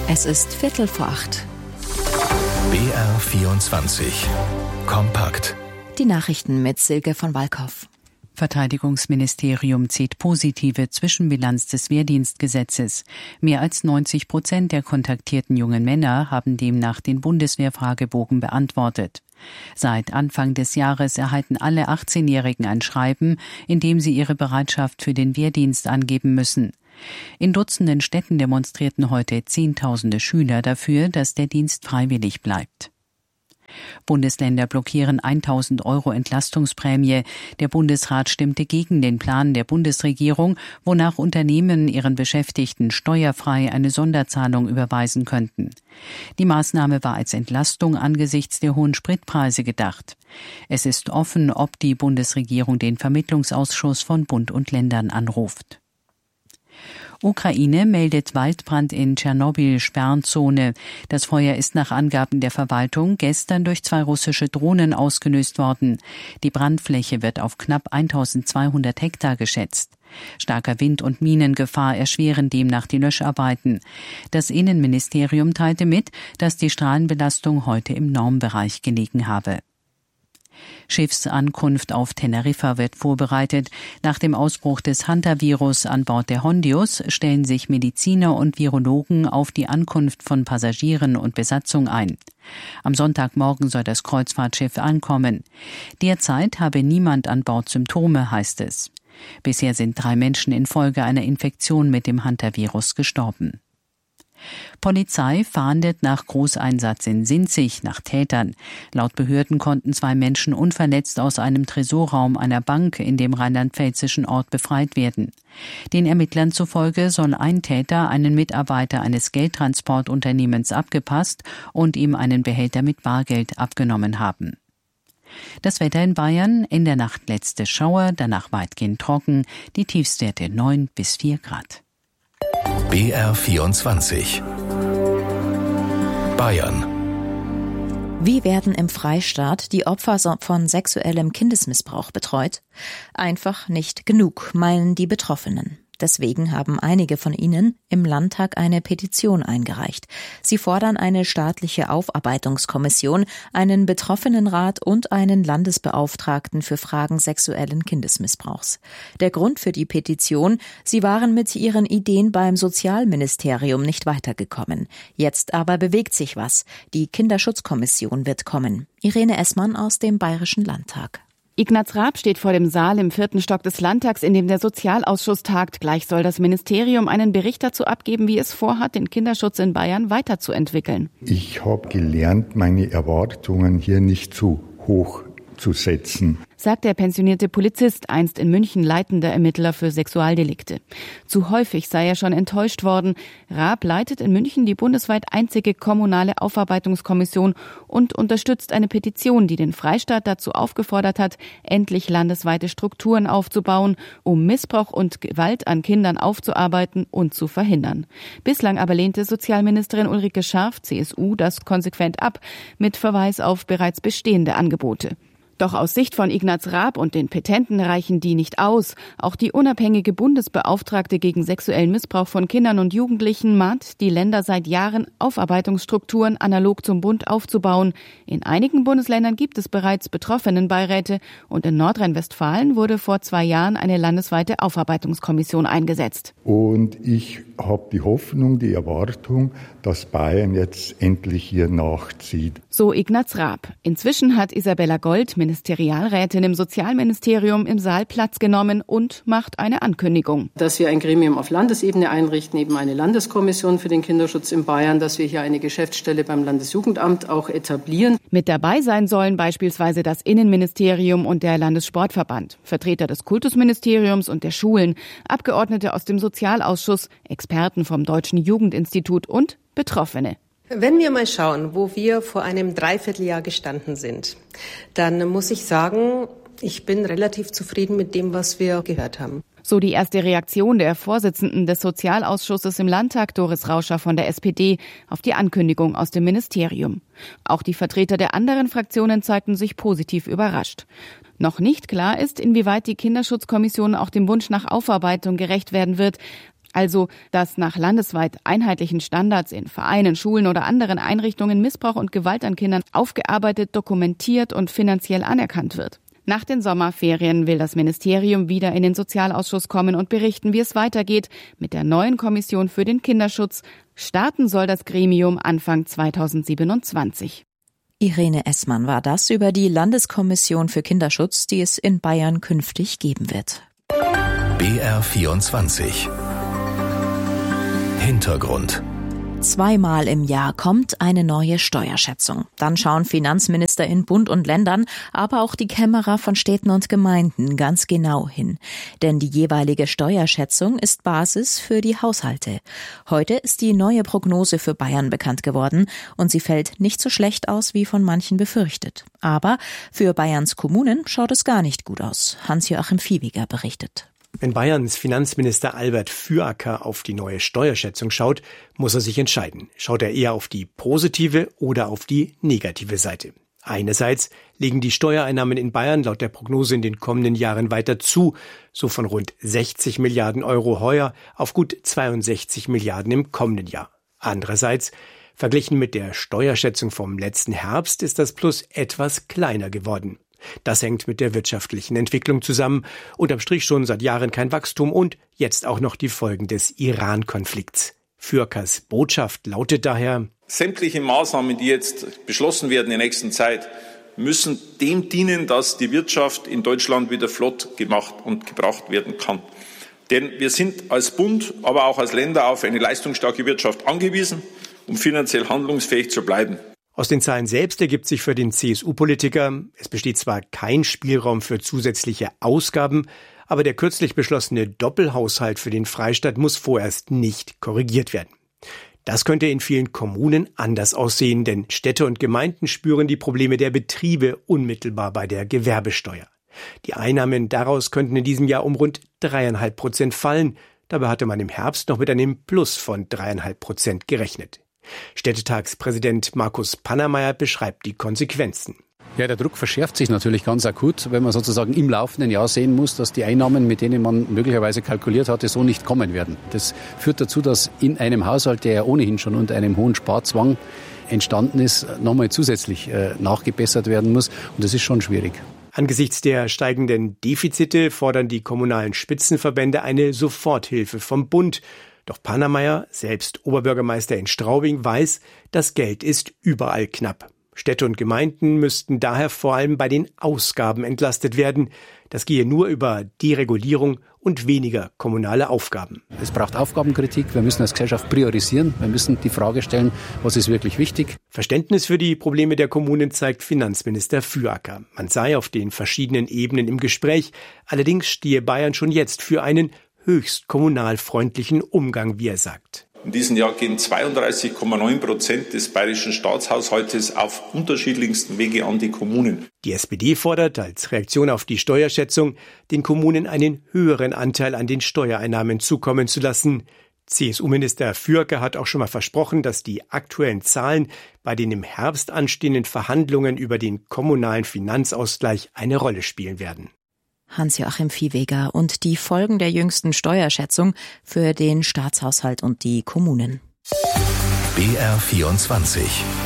Es ist 7:45. BR24 Kompakt. Die Nachrichten mit Silke von Walkhoff. Verteidigungsministerium zieht positive Zwischenbilanz des Wehrdienstgesetzes. Mehr als 90% der kontaktierten jungen Männer haben demnach den Bundeswehrfragebogen beantwortet. Seit Anfang des Jahres erhalten alle 18-Jährigen ein Schreiben, in dem sie ihre Bereitschaft für den Wehrdienst angeben müssen. In Dutzenden Städten demonstrierten heute Zehntausende Schüler dafür, dass der Dienst freiwillig bleibt. Bundesländer blockieren 1.000 € Entlastungsprämie. Der Bundesrat stimmte gegen den Plan der Bundesregierung, wonach Unternehmen ihren Beschäftigten steuerfrei eine Sonderzahlung überweisen könnten. Die Maßnahme war als Entlastung angesichts der hohen Spritpreise gedacht. Es ist offen, ob die Bundesregierung den Vermittlungsausschuss von Bund und Ländern anruft. Ukraine meldet Waldbrand in Tschernobyl-Sperrzone. Das Feuer ist nach Angaben der Verwaltung gestern durch 2 russische Drohnen ausgelöst worden. Die Brandfläche wird auf knapp 1.200 Hektar geschätzt. Starker Wind und Minengefahr erschweren demnach die Löscharbeiten. Das Innenministerium teilte mit, dass die Strahlenbelastung heute im Normbereich gelegen habe. Schiffsankunft auf Teneriffa wird vorbereitet. Nach dem Ausbruch des Hantavirus an Bord der Hondius stellen sich Mediziner und Virologen auf die Ankunft von Passagieren und Besatzung ein. Am Sonntagmorgen soll das Kreuzfahrtschiff ankommen. Derzeit habe niemand an Bord Symptome, heißt es. Bisher sind 3 Menschen infolge einer Infektion mit dem Hantavirus gestorben. Polizei fahndet nach Großeinsatz in Sinzig nach Tätern. Laut Behörden konnten 2 Menschen unverletzt aus einem Tresorraum einer Bank in dem rheinland-pfälzischen Ort befreit werden. Den Ermittlern zufolge soll ein Täter einen Mitarbeiter eines Geldtransportunternehmens abgepasst und ihm einen Behälter mit Bargeld abgenommen haben. Das Wetter in Bayern: in der Nacht letzte Schauer, danach weitgehend trocken, die Tiefstwerte 9 bis 4 Grad. BR24 Bayern. Wie werden im Freistaat die Opfer von sexuellem Kindesmissbrauch betreut? Einfach nicht genug, meinen die Betroffenen. Deswegen haben einige von ihnen im Landtag eine Petition eingereicht. Sie fordern eine staatliche Aufarbeitungskommission, einen Betroffenenrat und einen Landesbeauftragten für Fragen sexuellen Kindesmissbrauchs. Der Grund für die Petition: sie waren mit ihren Ideen beim Sozialministerium nicht weitergekommen. Jetzt aber bewegt sich was. Die Kinderschutzkommission wird kommen. Irene Essmann aus dem Bayerischen Landtag. Ignaz Raab steht vor dem Saal im 4. Stock des Landtags, in dem der Sozialausschuss tagt. Gleich soll das Ministerium einen Bericht dazu abgeben, wie es vorhat, den Kinderschutz in Bayern weiterzuentwickeln. Ich habe gelernt, meine Erwartungen hier nicht zu hoch zu setzen, sagt der pensionierte Polizist, einst in München leitender Ermittler für Sexualdelikte. Zu häufig sei er schon enttäuscht worden. Raab leitet in München die bundesweit einzige kommunale Aufarbeitungskommission und unterstützt eine Petition, die den Freistaat dazu aufgefordert hat, endlich landesweite Strukturen aufzubauen, um Missbrauch und Gewalt an Kindern aufzuarbeiten und zu verhindern. Bislang aber lehnte Sozialministerin Ulrike Scharf, CSU, das konsequent ab, mit Verweis auf bereits bestehende Angebote. Doch aus Sicht von Ignaz Raab und den Petenten reichen die nicht aus. Auch die unabhängige Bundesbeauftragte gegen sexuellen Missbrauch von Kindern und Jugendlichen mahnt die Länder seit Jahren, Aufarbeitungsstrukturen analog zum Bund aufzubauen. In einigen Bundesländern gibt es bereits Betroffenenbeiräte und in Nordrhein-Westfalen wurde vor 2 Jahren eine landesweite Aufarbeitungskommission eingesetzt. Und ich habe die Hoffnung, die Erwartung, dass Bayern jetzt endlich hier nachzieht. So Ignaz Raab. Inzwischen hat Isabella Gold, Ministerialrätin im Sozialministerium, im Saal Platz genommen und macht eine Ankündigung. Dass wir ein Gremium auf Landesebene einrichten, eben eine Landeskommission für den Kinderschutz in Bayern, dass wir hier eine Geschäftsstelle beim Landesjugendamt auch etablieren. Mit dabei sein sollen beispielsweise das Innenministerium und der Landessportverband, Vertreter des Kultusministeriums und der Schulen, Abgeordnete aus dem Sozialausschuss, Experten vom Deutschen Jugendinstitut und Betroffene. Wenn wir mal schauen, wo wir vor einem Dreivierteljahr gestanden sind, dann muss ich sagen, ich bin relativ zufrieden mit dem, was wir gehört haben. So die erste Reaktion der Vorsitzenden des Sozialausschusses im Landtag, Doris Rauscher von der SPD, auf die Ankündigung aus dem Ministerium. Auch die Vertreter der anderen Fraktionen zeigten sich positiv überrascht. Noch nicht klar ist, inwieweit die Kinderschutzkommission auch dem Wunsch nach Aufarbeitung gerecht werden wird. Also, dass nach landesweit einheitlichen Standards in Vereinen, Schulen oder anderen Einrichtungen Missbrauch und Gewalt an Kindern aufgearbeitet, dokumentiert und finanziell anerkannt wird. Nach den Sommerferien will das Ministerium wieder in den Sozialausschuss kommen und berichten, wie es weitergeht mit der neuen Kommission für den Kinderschutz. Starten soll das Gremium Anfang 2027. Irene Essmann war das über die Landeskommission für Kinderschutz, die es in Bayern künftig geben wird. BR24 Hintergrund. 2-mal im Jahr kommt eine neue Steuerschätzung. Dann schauen Finanzminister in Bund und Ländern, aber auch die Kämmerer von Städten und Gemeinden ganz genau hin. Denn die jeweilige Steuerschätzung ist Basis für die Haushalte. Heute ist die neue Prognose für Bayern bekannt geworden und sie fällt nicht so schlecht aus, wie von manchen befürchtet. Aber für Bayerns Kommunen schaut es gar nicht gut aus. Hans-Joachim Viehweger berichtet. Wenn Bayerns Finanzminister Albert Füracker auf die neue Steuerschätzung schaut, muss er sich entscheiden. Schaut er eher auf die positive oder auf die negative Seite? Einerseits legen die Steuereinnahmen in Bayern laut der Prognose in den kommenden Jahren weiter zu, so von rund 60 Milliarden Euro heuer auf gut 62 Milliarden im kommenden Jahr. Andererseits, verglichen mit der Steuerschätzung vom letzten Herbst, ist das Plus etwas kleiner geworden. Das hängt mit der wirtschaftlichen Entwicklung zusammen, unterm Strich schon seit Jahren kein Wachstum und jetzt auch noch die Folgen des Iran-Konflikts. Fürakers Botschaft lautet daher: Sämtliche Maßnahmen, die jetzt beschlossen werden in der nächsten Zeit, müssen dem dienen, dass die Wirtschaft in Deutschland wieder flott gemacht und gebracht werden kann. Denn wir sind als Bund, aber auch als Länder auf eine leistungsstarke Wirtschaft angewiesen, um finanziell handlungsfähig zu bleiben. Aus den Zahlen selbst ergibt sich für den CSU-Politiker, es besteht zwar kein Spielraum für zusätzliche Ausgaben, aber der kürzlich beschlossene Doppelhaushalt für den Freistaat muss vorerst nicht korrigiert werden. Das könnte in vielen Kommunen anders aussehen, denn Städte und Gemeinden spüren die Probleme der Betriebe unmittelbar bei der Gewerbesteuer. Die Einnahmen daraus könnten in diesem Jahr um rund 3,5% fallen. Dabei hatte man im Herbst noch mit einem Plus von 3,5% gerechnet. Städtetagspräsident Markus Pannermeier beschreibt die Konsequenzen. Ja, der Druck verschärft sich natürlich ganz akut, wenn man sozusagen im laufenden Jahr sehen muss, dass die Einnahmen, mit denen man möglicherweise kalkuliert hatte, so nicht kommen werden. Das führt dazu, dass in einem Haushalt, der ja ohnehin schon unter einem hohen Sparzwang entstanden ist, nochmal zusätzlich nachgebessert werden muss. Und das ist schon schwierig. Angesichts der steigenden Defizite fordern die kommunalen Spitzenverbände eine Soforthilfe vom Bund. Doch Pannermeier, selbst Oberbürgermeister in Straubing, weiß, das Geld ist überall knapp. Städte und Gemeinden müssten daher vor allem bei den Ausgaben entlastet werden. Das gehe nur über Deregulierung und weniger kommunale Aufgaben. Es braucht Aufgabenkritik. Wir müssen als Gesellschaft priorisieren. Wir müssen die Frage stellen, was ist wirklich wichtig. Verständnis für die Probleme der Kommunen zeigt Finanzminister Füracker. Man sei auf den verschiedenen Ebenen im Gespräch. Allerdings stehe Bayern schon jetzt für einen höchst kommunalfreundlichen Umgang, wie er sagt. In diesem Jahr gehen 32,9% des bayerischen Staatshaushaltes auf unterschiedlichsten Wege an die Kommunen. Die SPD fordert als Reaktion auf die Steuerschätzung, den Kommunen einen höheren Anteil an den Steuereinnahmen zukommen zu lassen. CSU-Minister Füracker hat auch schon mal versprochen, dass die aktuellen Zahlen bei den im Herbst anstehenden Verhandlungen über den kommunalen Finanzausgleich eine Rolle spielen werden. Hans-Joachim Viehweger und die Folgen der jüngsten Steuerschätzung für den Staatshaushalt und die Kommunen. BR24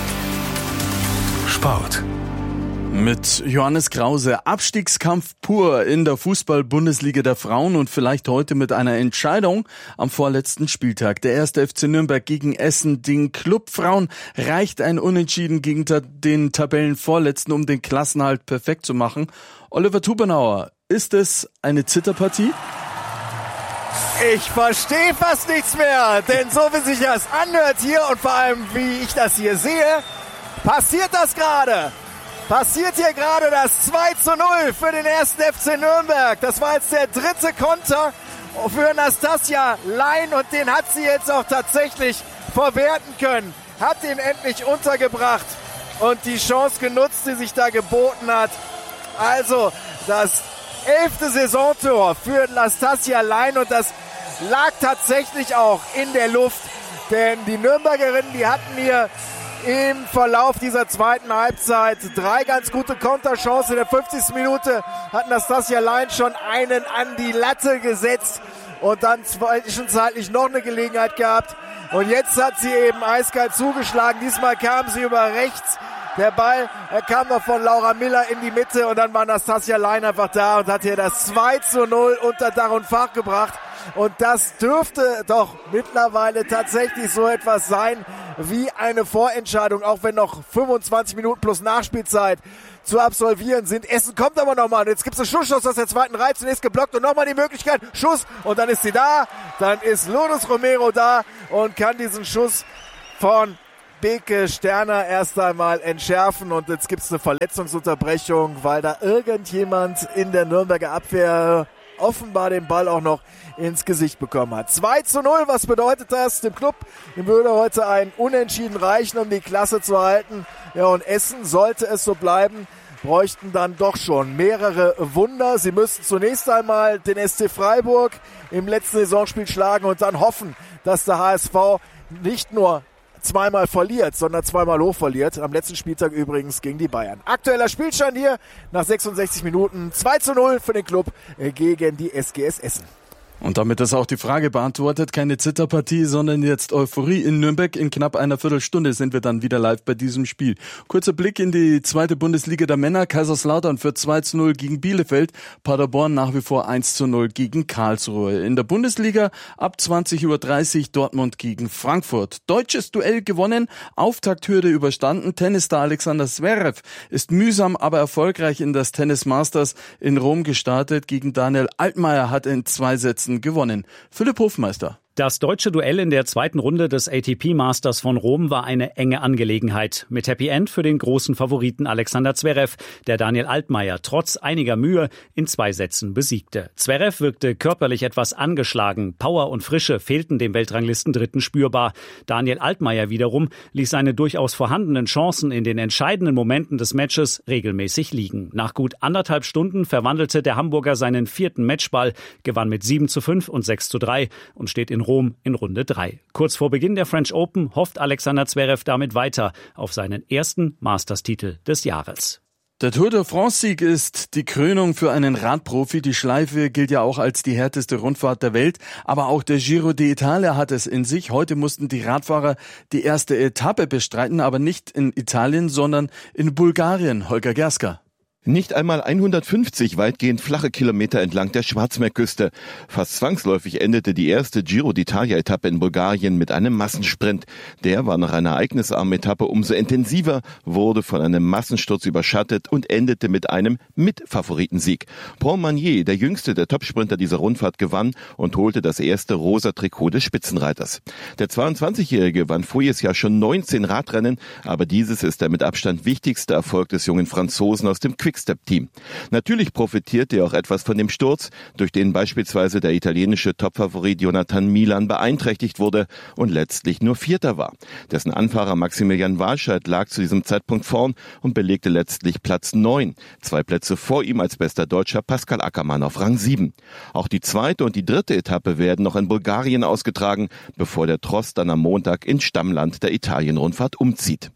Sport. Mit Johannes Krause, Abstiegskampf pur in der Fußball-Bundesliga der Frauen und vielleicht heute mit einer Entscheidung am vorletzten Spieltag. Der 1. FC Nürnberg gegen Essen. Den Clubfrauen reicht ein Unentschieden gegen den Tabellenvorletzten, um den Klassenerhalt perfekt zu machen. Oliver Tubenauer, ist es eine Zitterpartie? Ich verstehe fast nichts mehr, denn so wie sich das anhört hier und vor allem wie ich das hier sehe, passiert das gerade. Passiert hier gerade das 2:0 für den 1. FC Nürnberg. Das war jetzt der dritte Konter für Nastasia Lein und den hat sie jetzt auch tatsächlich verwerten können. Hat den endlich untergebracht und die Chance genutzt, die sich da geboten hat. Also das 11. Saisontor für Nastasia Lein und das lag tatsächlich auch in der Luft, denn die Nürnbergerinnen, die hatten hier im Verlauf dieser zweiten Halbzeit 3 ganz gute Konterchancen. In der 50. Minute hat Nastasia Lein schon einen an die Latte gesetzt und dann zwischenzeitlich noch eine Gelegenheit gehabt. Und jetzt hat sie eben eiskalt zugeschlagen. Diesmal kam sie über rechts. Der Ball kam noch von Laura Miller in die Mitte und dann war Nastasia Lein einfach da und hat hier das 2:0 unter Dach und Fach gebracht. Und das dürfte doch mittlerweile tatsächlich so etwas sein wie eine Vorentscheidung, auch wenn noch 25 Minuten plus Nachspielzeit zu absolvieren sind. Essen kommt aber nochmal. Jetzt gibt es einen Schussschuss aus der zweiten Reihe. Zunächst geblockt und nochmal die Möglichkeit. Schuss und dann ist sie da. Dann ist Lourdes Romero da und kann diesen Schuss von Beke Sterner erst einmal entschärfen. Und jetzt gibt es eine Verletzungsunterbrechung, weil da irgendjemand in der Nürnberger Abwehr offenbar den Ball auch noch ins Gesicht bekommen hat. 2:0, was bedeutet das? Dem Club würde heute ein Unentschieden reichen, um die Klasse zu halten. Ja, und Essen, sollte es so bleiben, bräuchten dann doch schon mehrere Wunder. Sie müssten zunächst einmal den SC Freiburg im letzten Saisonspiel schlagen und dann hoffen, dass der HSV nicht nur zweimal verliert, sondern zweimal hoch verliert. Am letzten Spieltag übrigens gegen die Bayern. Aktueller Spielstand hier nach 66 Minuten. 2:0 für den Club gegen die SGS Essen. Und damit ist auch die Frage beantwortet. Keine Zitterpartie, sondern jetzt Euphorie in Nürnberg. In knapp einer Viertelstunde sind wir dann wieder live bei diesem Spiel. Kurzer Blick in die zweite Bundesliga der Männer. Kaiserslautern führt 2:0 gegen Bielefeld. Paderborn nach wie vor 1:0 gegen Karlsruhe. In der Bundesliga ab 20:30 Uhr Dortmund gegen Frankfurt. Deutsches Duell gewonnen, Auftakthürde überstanden. Tennisstar Alexander Zverev ist mühsam, aber erfolgreich in das Tennis Masters in Rom gestartet. Gegen Daniel Altmaier hat in 2 Sätzen gewonnen. Philipp Hofmeister. Das deutsche Duell in der zweiten Runde des ATP Masters von Rom war eine enge Angelegenheit. Mit Happy End für den großen Favoriten Alexander Zverev, der Daniel Altmaier trotz einiger Mühe in 2 Sätzen besiegte. Zverev wirkte körperlich etwas angeschlagen. Power und Frische fehlten dem Weltranglisten-Dritten spürbar. Daniel Altmaier wiederum ließ seine durchaus vorhandenen Chancen in den entscheidenden Momenten des Matches regelmäßig liegen. Nach gut 1,5 Stunden verwandelte der Hamburger seinen 4. Matchball, gewann mit 7:5 und 6:3 und steht in Rom in Runde 3. Kurz vor Beginn der French Open hofft Alexander Zverev damit weiter auf seinen ersten Masters-Titel des Jahres. Der Tour de France-Sieg ist die Krönung für einen Radprofi. Die Schleife gilt ja auch als die härteste Rundfahrt der Welt. Aber auch der Giro d'Italia hat es in sich. Heute mussten die Radfahrer die erste Etappe bestreiten, aber nicht in Italien, sondern in Bulgarien. Holger Gerska. Nicht einmal 150 weitgehend flache Kilometer entlang der Schwarzmeerküste. Fast zwangsläufig endete die erste Giro d'Italia-Etappe in Bulgarien mit einem Massensprint. Der war nach einer ereignisarmen Etappe umso intensiver, wurde von einem Massensturz überschattet und endete mit einem Mitfavoritensieg. Paul Magnier, der jüngste der Topsprinter dieser Rundfahrt, gewann und holte das erste rosa Trikot des Spitzenreiters. Der 22-Jährige gewann voriges Jahr schon 19 Radrennen, aber dieses ist der mit Abstand wichtigste Erfolg des jungen Franzosen aus dem Quickstep-Team. Natürlich profitierte er auch etwas von dem Sturz, durch den beispielsweise der italienische Topfavorit Jonathan Milan beeinträchtigt wurde und letztlich nur Vierter war. Dessen Anfahrer Maximilian Walscheid lag zu diesem Zeitpunkt vorn und belegte letztlich Platz 9. 2 Plätze vor ihm als bester Deutscher Pascal Ackermann auf Rang 7. Auch die zweite und die dritte Etappe werden noch in Bulgarien ausgetragen, bevor der Tross dann am Montag ins Stammland der Italien-Rundfahrt umzieht.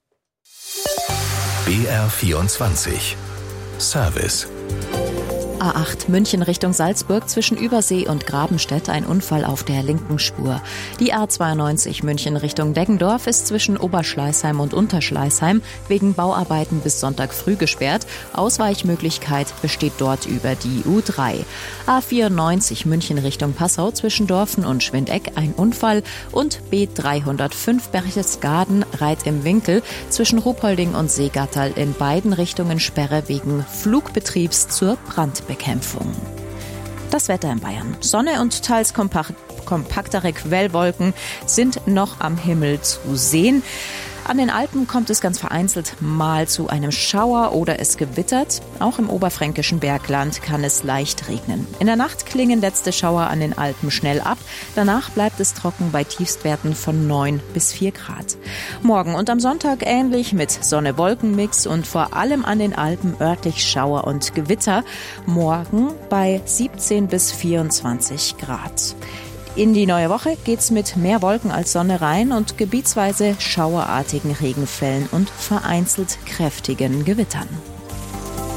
BR24 Service. A8 München Richtung Salzburg zwischen Übersee und Grabenstedt ein Unfall auf der linken Spur. Die A92 München Richtung Deggendorf ist zwischen Oberschleißheim und Unterschleißheim wegen Bauarbeiten bis Sonntag früh gesperrt. Ausweichmöglichkeit besteht dort über die U3. A94 München Richtung Passau zwischen Dorfen und Schwindeck ein Unfall und B305 Berchtesgaden Reit im Winkel zwischen Ruhpolding und Seegatterl in beiden Richtungen Sperre wegen Flugbetriebs zur Brandbekämpfung. Das Wetter in Bayern. Sonne und teils kompaktere Quellwolken sind noch am Himmel zu sehen. An den Alpen kommt es ganz vereinzelt mal zu einem Schauer oder es gewittert. Auch im oberfränkischen Bergland kann es leicht regnen. In der Nacht klingen letzte Schauer an den Alpen schnell ab. Danach bleibt es trocken bei Tiefstwerten von 9 bis 4 Grad. Morgen und am Sonntag ähnlich mit Sonne-Wolken-Mix und vor allem an den Alpen örtlich Schauer und Gewitter. Morgen bei 17 bis 24 Grad. In die neue Woche geht's mit mehr Wolken als Sonne rein und gebietsweise schauerartigen Regenfällen und vereinzelt kräftigen Gewittern.